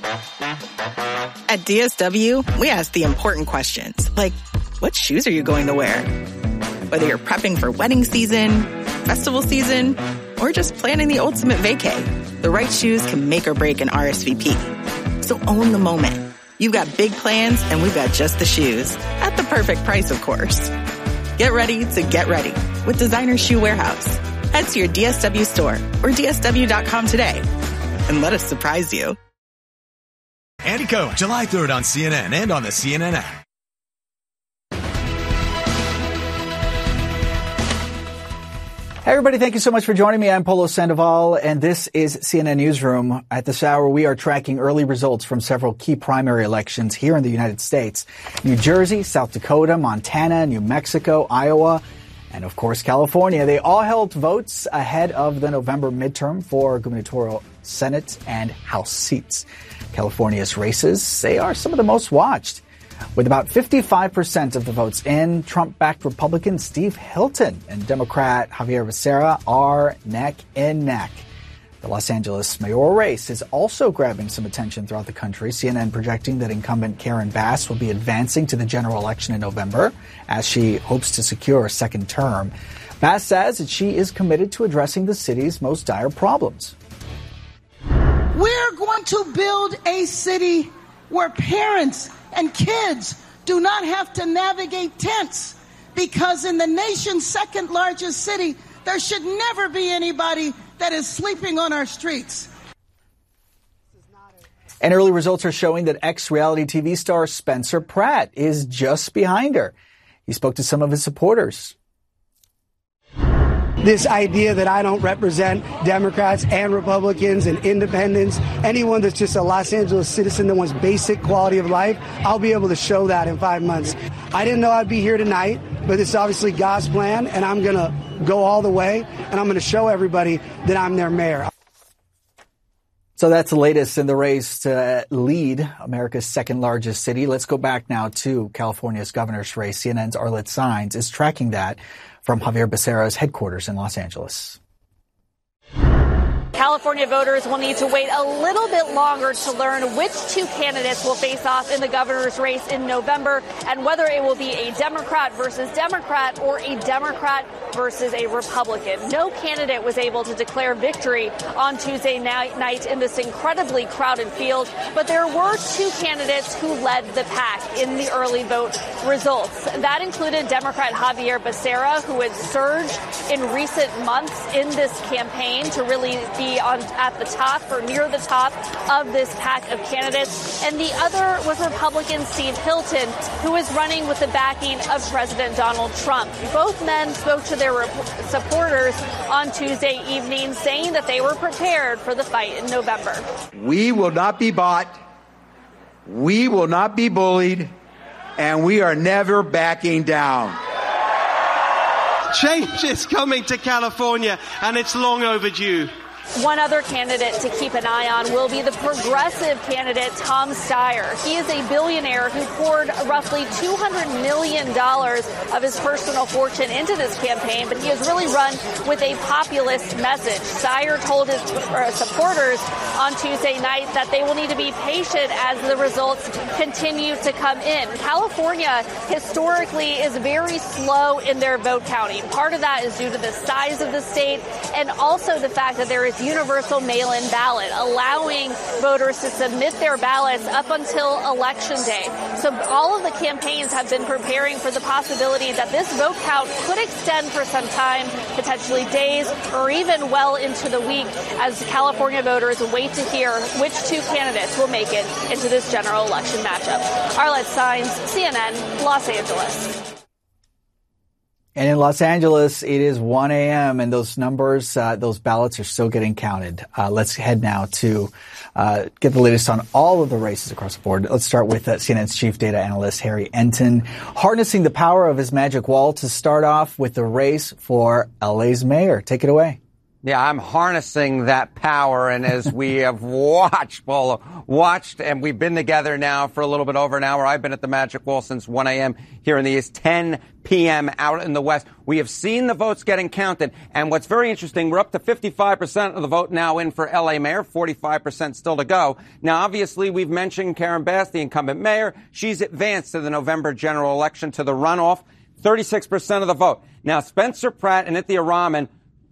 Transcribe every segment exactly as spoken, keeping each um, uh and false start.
At D S W, we ask the important questions, like, what shoes are you going to wear? Whether you're prepping for wedding season, festival season, or just planning the ultimate vacay, the right shoes can make or break an R S V P. So own the moment. You've got big plans, and we've got just the shoes. At the perfect price, of course. Get ready to get ready with Designer Shoe Warehouse. Head to your D S W store or D S W dot com today and let us surprise you. Andy Cohen, July third on C N N and on the C N N app. Hey everybody, thank you so much for joining me. I'm Polo Sandoval, and this is C N N Newsroom. At this hour, we are tracking early results from several key primary elections here in the United States. New Jersey, South Dakota, Montana, New Mexico, Iowa, and of course, California. They all held votes ahead of the November midterm for gubernatorial Senate and House seats. California's races, they are some of the most watched. With about fifty-five percent of the votes in, Trump-backed Republican Steve Hilton and Democrat Javier Becerra are neck and neck. The Los Angeles mayoral race is also grabbing some attention throughout the country. C N N projecting that incumbent Karen Bass will be advancing to the general election in November as she hopes to secure a second term. Bass says that she is committed to addressing the city's most dire problems. We're going to build a city where parents and kids do not have to navigate tents, because in the nation's second largest city, there should never be anybody that is sleeping on our streets. And early results are showing that ex-reality T V star Spencer Pratt is just behind her. He spoke to some of his supporters. This idea that I don't represent Democrats and Republicans and independents, anyone that's just a Los Angeles citizen that wants basic quality of life, I'll be able to show that in five months. I didn't know I'd be here tonight, but it's obviously God's plan, and I'm going to go all the way, and I'm going to show everybody that I'm their mayor. So that's the latest in the race to lead America's second largest city. Let's go back now to California's governor's race. C N N's Arlette Saenz is tracking that from Javier Becerra's headquarters in Los Angeles. California voters will need to wait a little bit longer to learn which two candidates will face off in the governor's race in November and whether it will be a Democrat versus Democrat or a Democrat versus a Republican. No candidate was able to declare victory on Tuesday night in this incredibly crowded field, but there were two candidates who led the pack in the early vote results. That included Democrat Javier Becerra, who had surged in recent months in this campaign to really be on at the top or near the top of this pack of candidates. And the other was Republican Steve Hilton, who is running with the backing of President Donald Trump. Both men spoke to their supporters on Tuesday evening, saying that they were prepared for the fight in November. We will not be bought. We will not be bullied. And we are never backing down. Change is coming to California, and it's long overdue. One other candidate to keep an eye on will be the progressive candidate, Tom Steyer. He is a billionaire who poured roughly two hundred million dollars of his personal fortune into this campaign, but he has really run with a populist message. Steyer told his supporters on Tuesday night that they will need to be patient as the results continue to come in. California historically is very slow in their vote counting. Part of that is due to the size of the state and also the fact that there is universal mail-in ballot, allowing voters to submit their ballots up until Election Day. So all of the campaigns have been preparing for the possibility that this vote count could extend for some time, potentially days or even well into the week, as California voters wait to hear which two candidates will make it into this general election matchup. Arlette Saenz, C N N, Los Angeles. And in Los Angeles, it is one a.m. and those numbers, uh, those ballots are still getting counted. Uh, let's head now to uh, get the latest on all of the races across the board. Let's start with uh, C N N's chief data analyst, Harry Enton, harnessing the power of his magic wall to start off with the race for L A's mayor. Take it away. Yeah, I'm harnessing that power. And as we have watched, Paula, watched, and we've been together now for a little bit over an hour. I've been at the Magic Wall since one a.m. here in the East, ten p.m. out in the West. We have seen the votes getting counted. And what's very interesting, we're up to fifty-five percent of the vote now in for L A mayor, forty-five percent still to go. Now, obviously, we've mentioned Karen Bass, the incumbent mayor. She's advanced to the November general election, to the runoff, thirty-six percent of the vote. Now, Spencer Pratt and Ithia Rahman,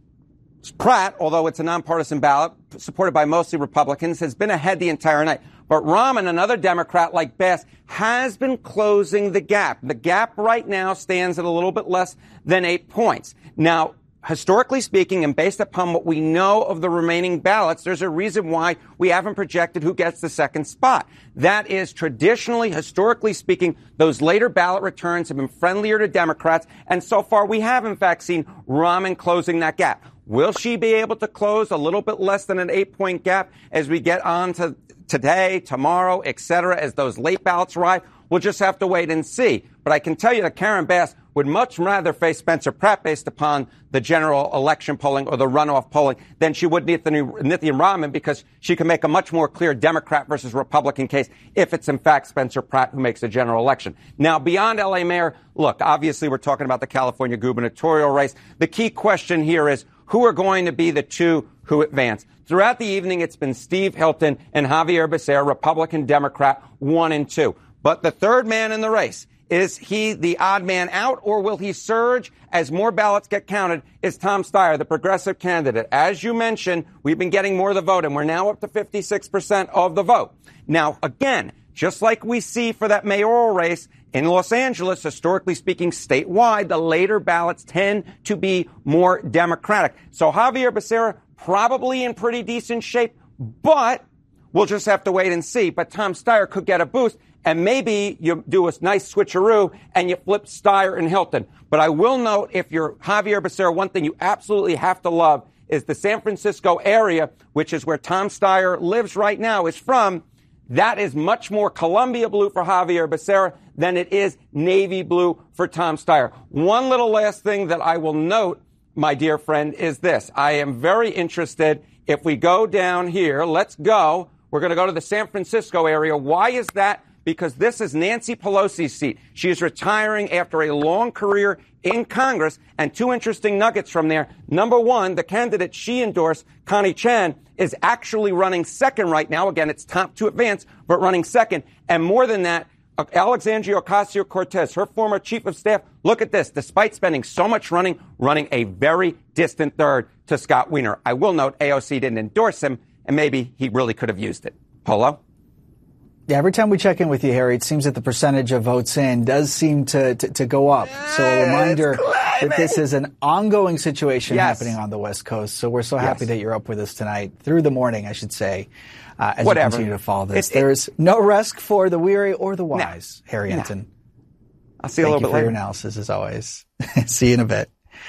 Pratt, although it's a nonpartisan ballot, supported by mostly Republicans, has been ahead the entire night. But Rahman, another Democrat like Bass, has been closing the gap. The gap right now stands at a little bit less than eight points. Now, historically speaking, and based upon what we know of the remaining ballots, there's a reason why we haven't projected who gets the second spot. That is, traditionally, historically speaking, those later ballot returns have been friendlier to Democrats, and so far we have, in fact, seen Rahman closing that gap. Will she be able to close a little bit less than an eight-point gap as we get on to today, tomorrow, et cetera, as those late ballots arrive? We'll just have to wait and see. But I can tell you that Karen Bass would much rather face Spencer Pratt based upon the general election polling or the runoff polling than she would Ithia Rahman, because she can make a much more clear Democrat versus Republican case if it's in fact Spencer Pratt who makes the general election. Now, beyond L A mayor, look, obviously we're talking about the California gubernatorial race. The key question here is who are going to be the two who advance. Throughout the evening, it's been Steve Hilton and Xavier Becerra, Republican, Democrat, one and two. But the third man in the race, is he the odd man out, or will he surge as more ballots get counted? Is Tom Steyer, the progressive candidate. As you mentioned, we've been getting more of the vote, and we're now up to fifty-six percent of the vote. Now, again, just like we see for that mayoral race in Los Angeles, historically speaking, statewide, the later ballots tend to be more Democratic. So Xavier Becerra probably in pretty decent shape, but we'll just have to wait and see. But Tom Steyer could get a boost. And maybe you do a nice switcheroo and you flip Steyer and Hilton. But I will note, if you're Xavier Becerra, one thing you absolutely have to love is the San Francisco area, which is where Tom Steyer lives right now, is from. That is much more Columbia blue for Xavier Becerra than it is navy blue for Tom Steyer. One little last thing that I will note, my dear friend, is this. I am very interested. If we go down here, let's go. We're going to go to the San Francisco area. Why is that? Because this is Nancy Pelosi's seat. She is retiring after a long career in Congress, and two interesting nuggets from there. Number one, the candidate she endorsed, Connie Chan, is actually running second right now. Again, it's top to advance, but running second. And more than that, Alexandria Ocasio-Cortez, her former chief of staff, look at this, despite spending so much running, running a very distant third to Scott Wiener. I will note A O C didn't endorse him, and maybe he really could have used it. Polo? Yeah, every time we check in with you, Harry, it seems that the percentage of votes in does seem to, to, to go up. So a reminder that this is an ongoing situation yes. happening on the West Coast. So we're so yes. happy that you're up with us tonight, through the morning, I should say, uh, as Whatever. you continue to follow this. It, it, There's no rest for the weary or the wise, no, Harry no. Hinton. I'll see you Thank a little you bit for later. your analysis, as always. See you in a bit.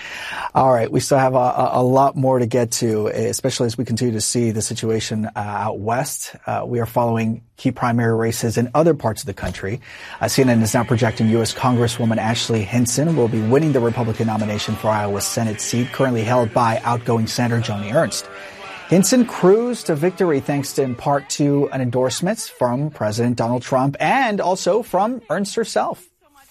All right. We still have a, a lot more to get to, especially as we continue to see the situation uh, out west. Uh, we are following key primary races in other parts of the country. Uh, C N N is now projecting U S Congresswoman Ashley Hinson will be winning the Republican nomination for Iowa's Senate seat, currently held by outgoing Senator Joni Ernst. Hinson cruised to victory thanks to, in part to an endorsement from President Donald Trump and also from Ernst herself.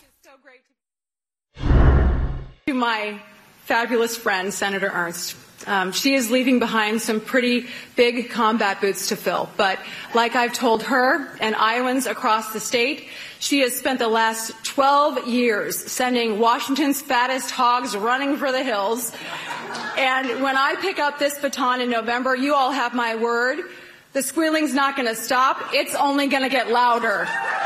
To my fabulous friend, Senator Ernst. Um, she is leaving behind some pretty big combat boots to fill. But like I've told her and Iowans across the state, she has spent the last twelve years sending Washington's fattest hogs running for the hills. And when I pick up this baton in November, you all have my word, the squealing's not going to stop. It's only going to get louder.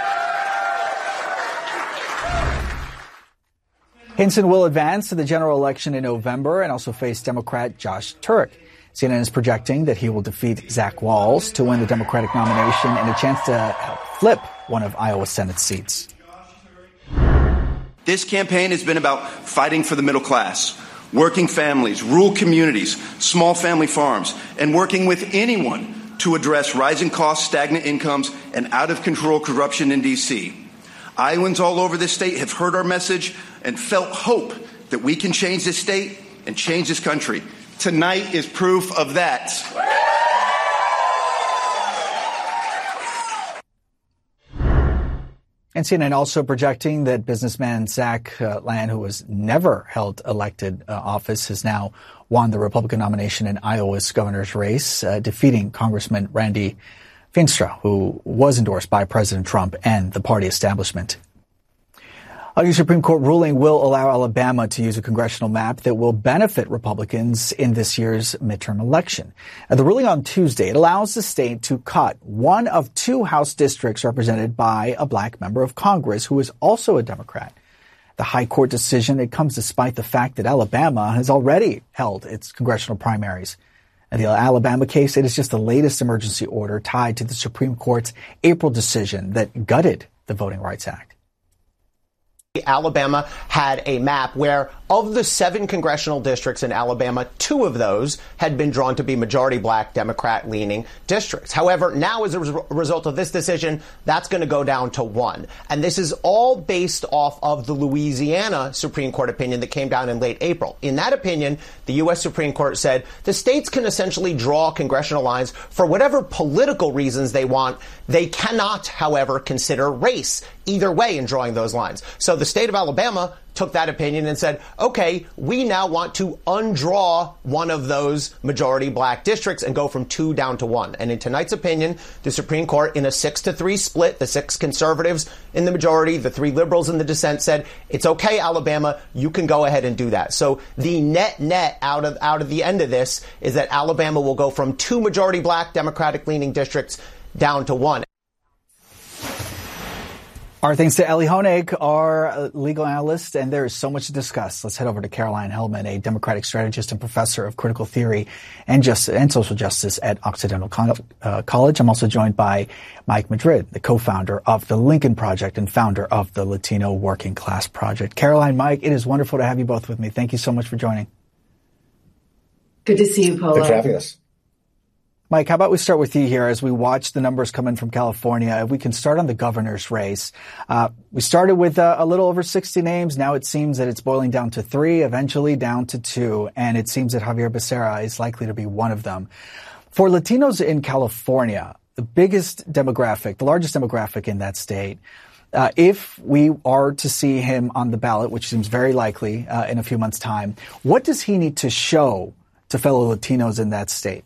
Hinson will advance to the general election in November and also face Democrat Josh Turek. C N N is projecting that he will defeat Zach Walz to win the Democratic nomination and a chance to help flip one of Iowa's Senate seats. This campaign has been about fighting for the middle class, working families, rural communities, small family farms, and working with anyone to address rising costs, stagnant incomes, and out-of-control corruption in D C Iowans all over this state have heard our message and felt hope that we can change this state and change this country. Tonight is proof of that. And C N N also projecting that businessman Zach uh, Land, who has never held elected uh, office, has now won the Republican nomination in Iowa's governor's race, uh, defeating Congressman Randy Feenstra, who was endorsed by President Trump and the party establishment. A new Supreme Court ruling will allow Alabama to use a congressional map that will benefit Republicans in this year's midterm election. Now, the ruling on Tuesday, it allows the state to cut one of two House districts represented by a black member of Congress who is also a Democrat. The high court decision, it comes despite the fact that Alabama has already held its congressional primaries. And the Alabama case, it is just the latest emergency order tied to the Supreme Court's April decision that gutted the Voting Rights Act. Alabama had a map where of the seven congressional districts in Alabama, two of those had been drawn to be majority black, Democrat-leaning districts. However, now as a res- result of this decision, that's going to go down to one. And this is all based off of the Louisiana Supreme Court opinion that came down in late April. In that opinion, the U S Supreme Court said the states can essentially draw congressional lines for whatever political reasons they want. They cannot, however, consider race either way in drawing those lines. So the state of Alabama took that opinion and said, okay, we now want to undraw one of those majority black districts and go from two down to one. And in tonight's opinion, the Supreme Court, in a six to three split, the six conservatives in the majority, the three liberals in the dissent, said, it's okay, Alabama, you can go ahead and do that. So the net net out of out of the end of this is that Alabama will go from two majority black Democratic leaning districts down to one. Our thanks to Elie Honig, our legal analyst, and there is so much to discuss. Let's head over to Caroline Hellman, a Democratic strategist and professor of critical theory and just and social justice at Occidental uh, College. I'm also joined by Mike Madrid, the co-founder of the Lincoln Project and founder of the Latino Working Class Project. Caroline, Mike, it is wonderful to have you both with me. Thank you so much for joining. Good to see you, Polo. Thanks for having us. Mike, how about we start with you here as we watch the numbers come in from California. If we can start on the governor's race. Uh, we started with uh, a little over sixty names. Now it seems that it's boiling down to three, eventually down to two. And it seems that Xavier Becerra is likely to be one of them. For Latinos in California, the biggest demographic, the largest demographic in that state, uh, if we are to see him on the ballot, which seems very likely uh, in a few months' time, what does he need to show to fellow Latinos in that state?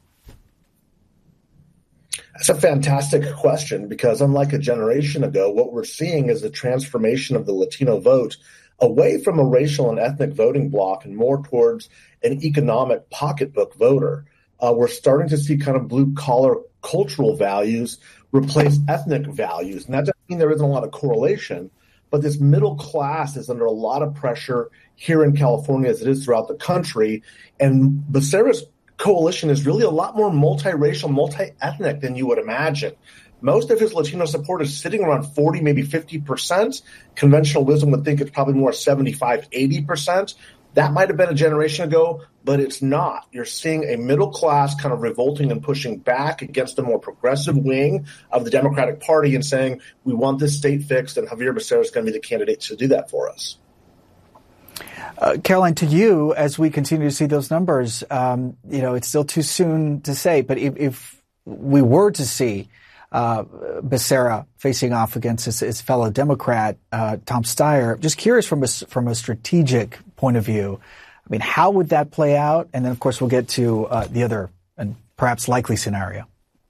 That's a fantastic question because unlike a generation ago, what we're seeing is a transformation of the Latino vote away from a racial and ethnic voting bloc and more towards an economic pocketbook voter. Uh, we're starting to see kind of blue-collar cultural values replace ethnic values. And that doesn't mean there isn't a lot of correlation, but this middle class is under a lot of pressure here in California as it is throughout the country. And Becerra's coalition is really a lot more multiracial, multi-ethnic than you would imagine. Most of his Latino support is sitting around forty, maybe fifty percent. Conventional wisdom would think it's probably more seventy-five, eighty percent. That might have been a generation ago, but it's not. You're seeing a middle class kind of revolting and pushing back against the more progressive wing of the Democratic Party and saying, we want this state fixed, and Xavier Becerra is going to be the candidate to do that for us. Uh, Caroline, to you, as we continue to see those numbers, um, you know, it's still too soon to say, but if, if we were to see uh, Becerra facing off against his, his fellow Democrat, uh, Tom Steyer, just curious from a, from a strategic point of view, I mean, how would that play out? And then, of course, we'll get to uh, the other and perhaps likely scenario.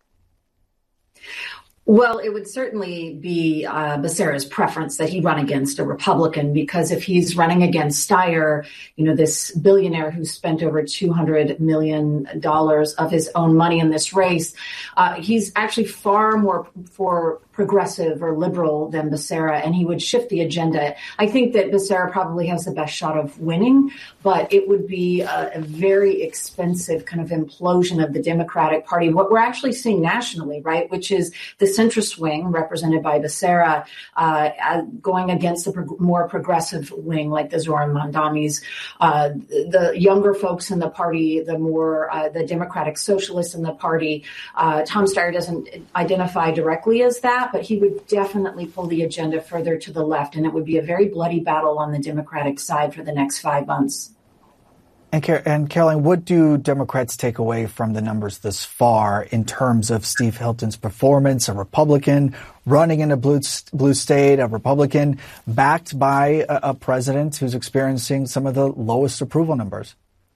Well, it would certainly be uh, Becerra's preference that he run against a Republican, because if he's running against Steyer, you know, this billionaire who spent over two hundred million dollars of his own money in this race, uh, he's actually far more for progressive or liberal than Becerra, and he would shift the agenda. I think that Becerra probably has the best shot of winning, but it would be a, a very expensive kind of implosion of the Democratic Party. What we're actually seeing nationally, right, which is the centrist wing represented by Becerra uh, going against the pro- more progressive wing like the Zoran Mondamis, uh, the younger folks in the party, the more uh, the Democratic Socialists in the party. Uh, Tom Steyer doesn't identify directly as that, but he would definitely pull the agenda further to the left, and it would be a very bloody battle on the Democratic side for the next five months. And, Car- and Caroline, what do Democrats take away from the numbers this far in terms of Steve Hilton's performance, a Republican running in a blue, blue state, a Republican backed by a, a president who's experiencing some of the lowest approval numbers?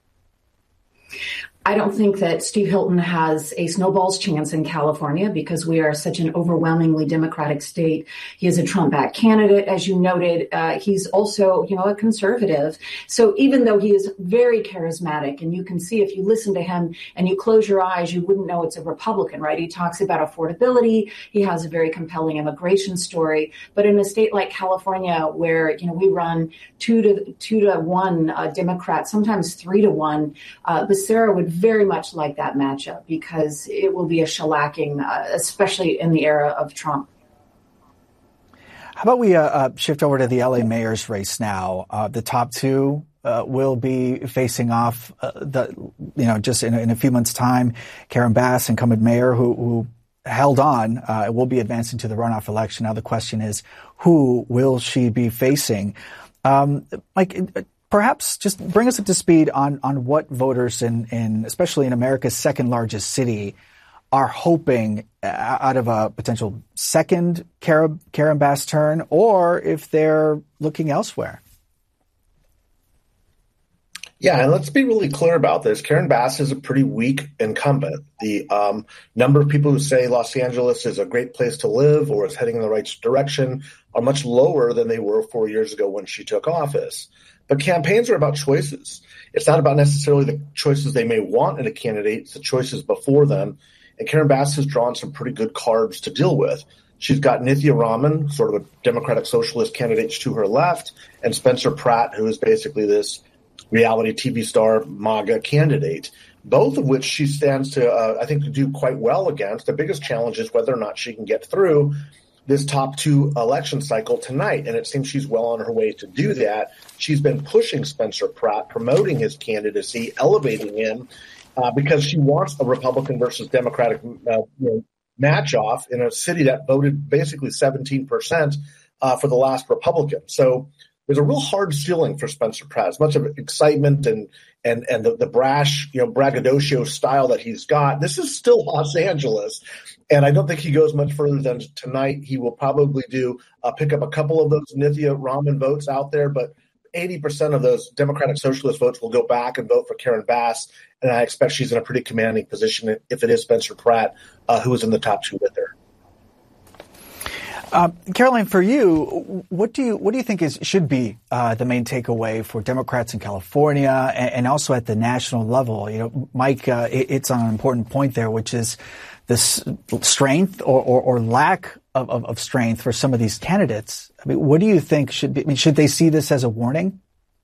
I don't think that Steve Hilton has a snowball's chance in California because we are such an overwhelmingly Democratic state. He is a Trump-backed candidate, as you noted. Uh, he's also, you know, a conservative. So even though he is very charismatic, and you can see if you listen to him and you close your eyes, you wouldn't know it's a Republican, right? He talks about affordability. He has a very compelling immigration story. But in a state like California, where, you know, we run two to two to one uh, Democrats, sometimes three to one, uh, Becerra would very much like that matchup because it will be a shellacking, uh, especially in the era of Trump. How about we uh, uh, shift over to the L A mayor's race now? Uh, the top two uh, will be facing off, uh, the you know, just in, in a few months' time. Karen Bass, incumbent mayor, who, who held on, uh, will be advancing to the runoff election. Now the question is, who will she be facing? Um, Mike, perhaps just bring us up to speed on, on what voters in, in, especially in America's second largest city, are hoping out of a potential second Karen, Karen Bass turn, or if they're looking elsewhere. Yeah, and let's be really clear about this. Karen Bass is a pretty weak incumbent. The um, number of people who say Los Angeles is a great place to live or is heading in the right direction are much lower than they were four years ago when she took office. But campaigns are about choices. It's not about necessarily the choices they may want in a candidate. It's the choices before them. And Karen Bass has drawn some pretty good cards to deal with. She's got Nithya Raman, sort of a Democratic socialist candidate to her left, and Spencer Pratt, who is basically this reality T V star MAGA candidate, both of which she stands to, uh, I think, to do quite well against. The biggest challenge is whether or not she can get through this top two election cycle tonight, and it seems she's well on her way to do that. She's been pushing Spencer Pratt, promoting his candidacy, elevating him, uh, because she wants a Republican versus Democratic uh, you know, match-off in a city that voted basically seventeen percent uh, for the last Republican. So there's a real hard ceiling for Spencer Pratt. As much of excitement and and and the, the brash, you know, braggadocio style that he's got, this is still Los Angeles. And I don't think he goes much further than tonight. He will probably do uh, pick up a couple of those Nithya Raman votes out there, but eighty percent of those Democratic Socialist votes will go back and vote for Karen Bass. And I expect she's in a pretty commanding position if it is Spencer Pratt, uh, who is in the top two with her. Uh, Caroline, for you, what do you what do you think is should be uh, the main takeaway for Democrats in California and, and also at the national level? You know, Mike, uh, it, it's on an important point there, which is this strength or, or, or lack of, of, of strength for some of these candidates. I mean, what do you think should be? I mean, should they see this as a warning?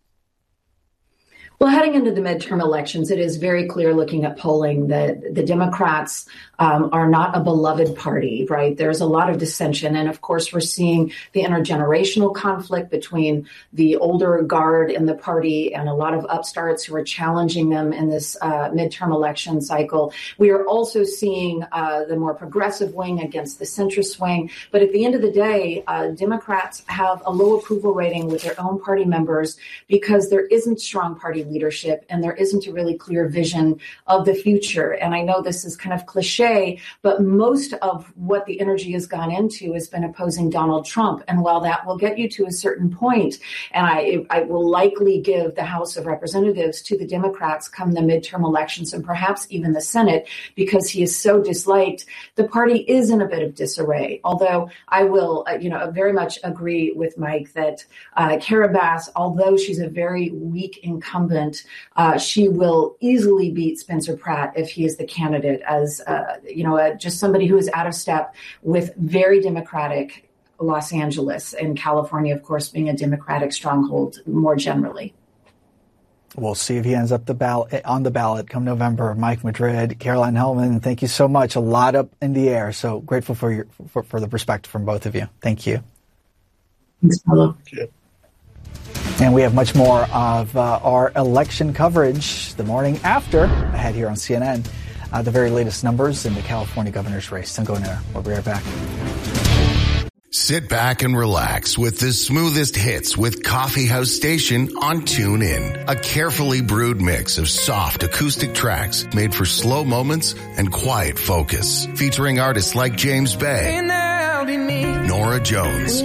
Well, heading into the midterm elections, it is very clear looking at polling that the Democrats um, are not a beloved party, right? There's a lot of dissension. And of course, we're seeing the intergenerational conflict between the older guard in the party and a lot of upstarts who are challenging them in this uh, midterm election cycle. We are also seeing uh, the more progressive wing against the centrist wing. But at the end of the day, uh, Democrats have a low approval rating with their own party members because there isn't strong party leadership and there isn't a really clear vision of the future. And I know this is kind of cliche, but most of what the energy has gone into has been opposing Donald Trump. And while that will get you to a certain point, and I, I will likely give the House of Representatives to the Democrats come the midterm elections and perhaps even the Senate, because he is so disliked, the party is in a bit of disarray. Although I will, uh, you know, very much agree with Mike that uh, Karen Bass, although she's a very weak incumbent, Uh, she will easily beat Spencer Pratt if he is the candidate as, uh, you know, uh, just somebody who is out of step with very Democratic Los Angeles and California, of course, being a Democratic stronghold more generally. We'll see if he ends up the ballot, on the ballot come November. Mike Madrid, Caroline Hellman, thank you so much. A lot up in the air. So grateful for your for, for the perspective from both of you. Thank you. Thanks, Paulo. Thank you. And we have much more of uh, our election coverage the morning after, ahead here on C N N. Uh, the very latest numbers in the California governor's race. Don't go anywhere. We'll be right back. Sit back and relax with the smoothest hits with Coffee House Station on TuneIn. A carefully brewed mix of soft acoustic tracks made for slow moments and quiet focus. Featuring artists like James Bay, Nora Jones,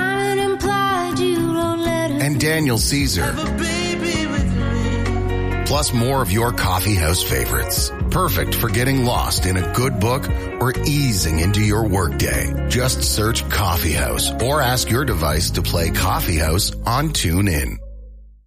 and Daniel Caesar. Plus more of your coffee house favorites. Perfect for getting lost in a good book or easing into your workday. Just search Coffee House or ask your device to play Coffee House on TuneIn.